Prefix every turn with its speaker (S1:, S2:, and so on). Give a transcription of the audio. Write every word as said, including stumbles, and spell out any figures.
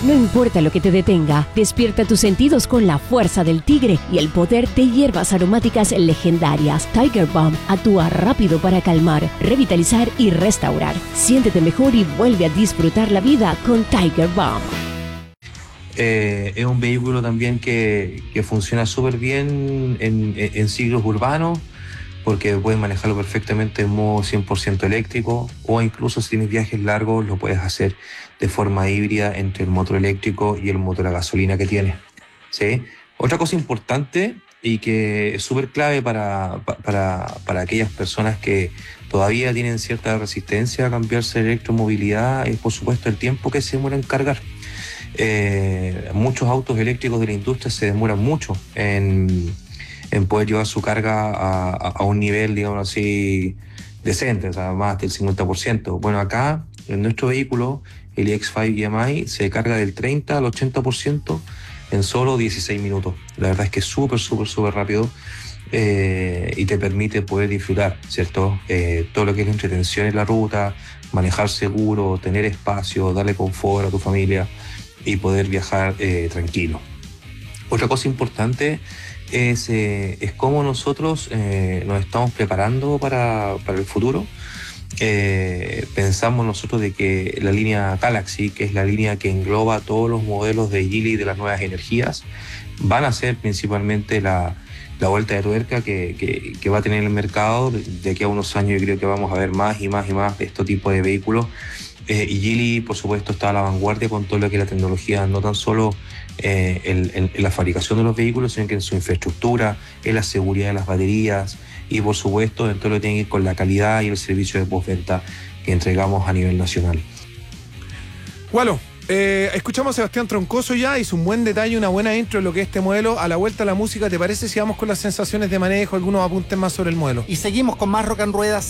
S1: No importa lo que te detenga, despierta tus sentidos con la fuerza del tigre y el poder de hierbas aromáticas legendarias. Tiger Balm actúa rápido para calmar, revitalizar y restaurar. Siéntete mejor y vuelve a disfrutar la vida con Tiger Balm.
S2: Eh, es un vehículo también que, que funciona súper bien en, en, en ciclos urbanos, porque puedes manejarlo perfectamente en modo cien por ciento eléctrico, o incluso si tienes viajes largos lo puedes hacer de forma híbrida entre el motor eléctrico y el motor a gasolina que tiene, ¿sí? Otra cosa importante y que es súper clave para, para, para aquellas personas que todavía tienen cierta resistencia a cambiarse de electromovilidad es, por supuesto, el tiempo que se demora en cargar. Eh, muchos autos eléctricos de la industria se demoran mucho en, en poder llevar su carga a, a, a un nivel, digamos así, decente, o sea, más del cincuenta por ciento. Bueno, acá en nuestro vehículo, el i X cinco E M I, se carga del treinta al ochenta por ciento en solo dieciséis minutos. La verdad es que es súper, súper, súper rápido eh, y te permite poder disfrutar, ¿cierto? Eh, todo lo que es la entretención en la ruta, manejar seguro, tener espacio, darle confort a tu familia y poder viajar eh, tranquilo. Otra cosa importante es, eh, es cómo nosotros eh, nos estamos preparando para, para el futuro. Eh, pensamos nosotros de que la línea Galaxy, que es la línea que engloba todos los modelos de Geely de las nuevas energías, van a ser principalmente la, la vuelta de tuerca que, que, que va a tener el mercado. De, de aquí a unos años yo creo que vamos a ver más y más y más de este tipo de vehículos. Eh, y Geely, por supuesto, está a la vanguardia con todo lo que es la tecnología, no tan solo eh, en, en, en la fabricación de los vehículos, sino que en su infraestructura, en la seguridad de las baterías y, por supuesto, en todo lo que tiene que ver con la calidad y el servicio de postventa que entregamos a nivel nacional.
S3: Walo, eh, escuchamos a Sebastián Troncoso ya, hizo un buen detalle, una buena intro de lo que es este modelo. A la vuelta a la música, ¿te parece si vamos con las sensaciones de manejo, algunos apuntes más sobre el modelo?
S4: Y seguimos con más Rock and Ruedas